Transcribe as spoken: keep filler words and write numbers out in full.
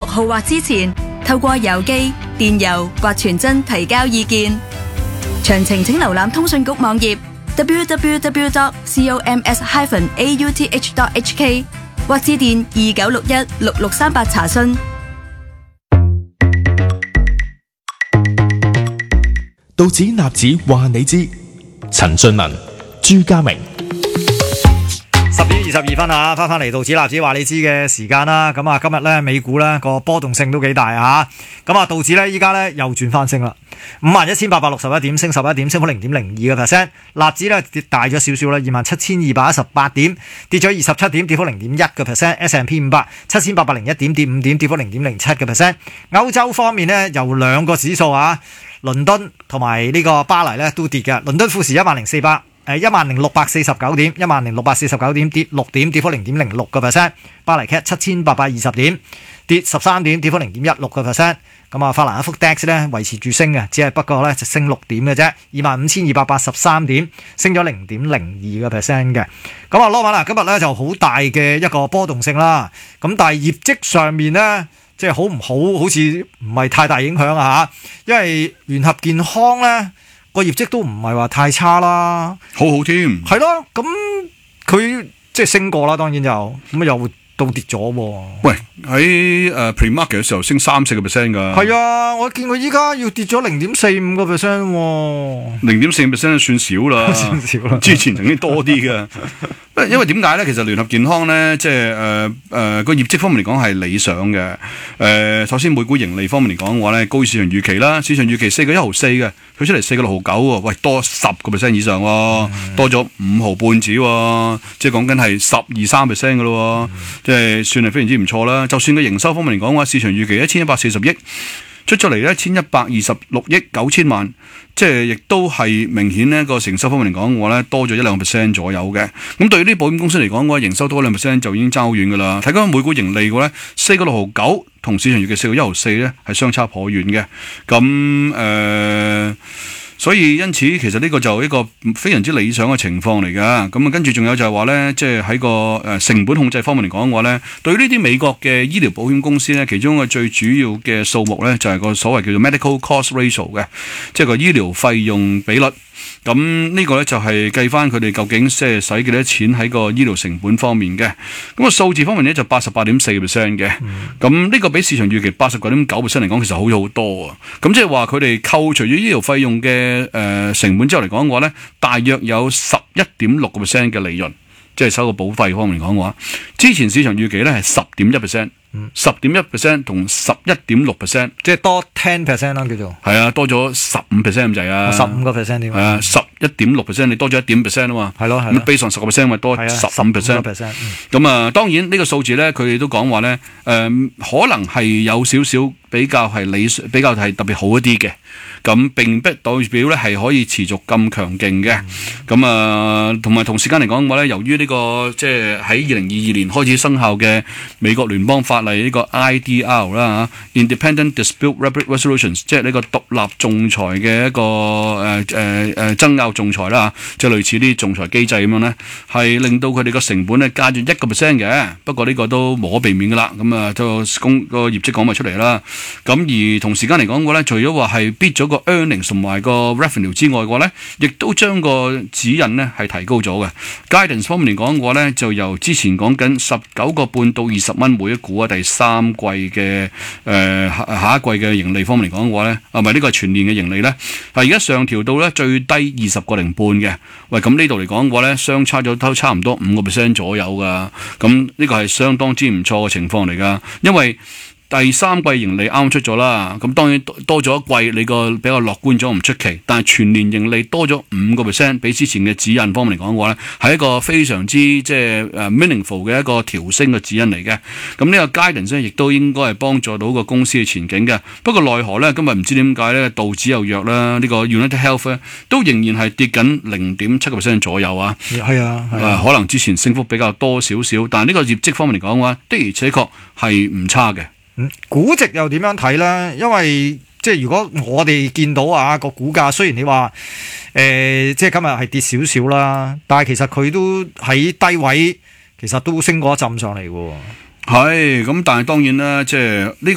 號或之前，透過郵寄、電郵或傳真提交意見。詳情請瀏覽通訊局網頁 double-u double-u double-u dot coms dash a u t h dot h k 或致電二九六一六六三八查詢。 道指納指話你知，陳俊文、朱家明。 十點二十二分啊，翻翻嚟道指納指話你知嘅時間啦。咁啊，今日咧美股咧個波動性都幾大啊。咁啊，道指咧依家咧又轉翻升啦，五萬一千八百六十一點，升十一點，升幅零點零二個 percent。納指咧跌大咗少少啦，二萬七千二百一十八點，跌咗二十七點，跌幅零點一個 percent。S and P 五百七千八百零一點，跌五點，跌幅零點零七個 percent。歐洲方面咧，由兩個指數啊，倫敦同埋呢個巴黎咧都跌嘅。倫敦富時一萬零四百。誒一萬零六百四十九點，一萬零六百四十九點，跌六點，跌幅零點零六個 percent。巴黎 C A T 七千八百二十點，跌十三點，跌幅零點一六個 percent。咁啊，法蘭克福 D A X 咧維持住升嘅，只係不過咧就升六點嘅啫，二萬五千二百八十三點，升咗零點零二個 percent 嘅。咁啊，羅馬啦，今日咧就好大嘅一個波動性啦。咁但係業績上面咧，即係好唔好，好似唔係太大影響啊嚇，因為聯合健康咧。個業績都唔係話太差啦， 好好添， 係咯，咁佢即係升過啦，當然就咁又都跌咗喎。 喂，喺誒 pre-market 嘅時候升三四個 percent 㗎， 係啊，我見佢依家要跌咗零點四五個 percent 喎， 零點四五 percent 算少啦， 算少啦， 之前曾經多啲嘅。因為點解咧？其實聯合健康咧，即係誒誒個業績方面嚟講係理想嘅。誒、呃，首先每股盈利方面嚟講嘅話咧，高於市場預期啦。市場預期四個一毫四嘅，佢出嚟四個六毫九喎，喂，多十個 percent 以上喎，嗯、多咗五毫半子喎，即係講緊係十二三 percent 嘅咯，嗯、即係算係非常之唔錯啦。就算個營收方面嚟講嘅話，市場預期一千一百四十億。出咗嚟咧，一千一百二十六億九千萬，即係亦都係明顯呢個營收方面嚟講，我咧多咗一兩個 percent 左右嘅。咁對於啲保險公司嚟講，我營收多兩 percent 就已經爭好遠噶啦。睇緊每股盈利嘅咧，四個六毫九，同市場預期四個一毫四咧，係相差頗遠嘅。咁誒。呃所以因此，其實呢個就一個非常之理想嘅情況嚟噶。咁啊，跟住仲有就係話咧，即係喺個誒成本控制方面嚟講嘅話咧，對於呢啲美國嘅醫療保險公司咧，其中一個最主要嘅數目咧，就係個所謂叫做 medical cost ratio 嘅，即係個醫療費用比率。咁呢個咧就係計翻佢哋究竟即係使幾多錢喺個醫療成本方面嘅。咁個數字方面咧就八十八點四 percent 嘅。咁呢、嗯、個比市場預期八十九點九 percent 嚟講，其實好咗好多啊。咁即係話佢哋扣除咗醫療費用嘅誒、呃、成本之後嚟講嘅話咧，大約有十一點六個 percent 嘅利潤，即係收個保費方面嚟講嘅話，之前市場預期咧係十點一 percent。十點一 percent 同十一點六 percent， 即係多 ten percent 啦，叫做係啊，多咗十五 percent 咁滯啊， 十五個 percent 點？ 係啊，十一點六 percent，你多咗一點 percent 啊嘛， 係咯， 咁 base 上十個 percent 咪多十五 percent。咁啊，當然呢個數字咧，佢哋都講話咧，誒、呃，可能係有少少比較係理比較係特別好一啲嘅，咁並不代表咧係可以持續咁強勁嘅。咁啊，同埋同時間嚟講嘅話咧，由於呢、這個即係喺二零二二年開始生效嘅美國聯邦法例呢個 I D R 啦嚇 ，Independent Dispute Resolutions， 即係呢個獨立仲裁嘅一個誒誒誒爭拗仲裁啦嚇，即係類似啲仲裁機制咁樣咧，係令到佢哋個成本咧加咗一個 percent 嘅。不過呢個都無可避免噶啦，咁啊就公個業績講埋出嚟啦。咁而同時間嚟講嘅話咧，除咗話係 beat 咗個 earnings 同埋個 revenue 之外嘅話咧，亦都將個指引咧係提高咗嘅。Guidance 方面嚟講嘅話咧，就由之前講緊十九個半到二十蚊每一股啊，第三季嘅誒、呃、下一季嘅盈利方面嚟講嘅話咧，啊唔係呢個係全年嘅盈利咧，係而家上調到咧最低二十個零半嘅。喂，咁呢度嚟講嘅話咧，相差咗都差唔多五個 percent 左右噶。咁呢個係相當之唔錯嘅情況嚟噶，因為第三季盈利啱出咗啦，咁當然多咗一季，你個比較樂觀咗唔出奇。但係全年盈利多咗五個 percent，比之前嘅指引方面嚟講嘅話咧，係一個非常之即係誒 meaningful 嘅一個調升嘅指引嚟嘅。咁呢個 guidance 咧，亦都應該係幫助到個公司嘅前景嘅。不過奈何咧，今日唔知點解咧，道指又弱啦，呢、這個 United Health 咧都仍然係跌緊零點七個 percent 左右啊。 係啊，係啊、 呃，可能之前升幅比較多少少，但係呢個業績方面嚟講嘅話，的而且確係唔差嘅。 嗯，估值又點樣睇咧？因為即係如果我哋見到啊個股價，雖然你話誒、呃、即係今日係跌少少啦，但係其實佢都喺低位，其實都升過一陣上嚟嘅喎。 係咁，但係當然啦，即係呢個。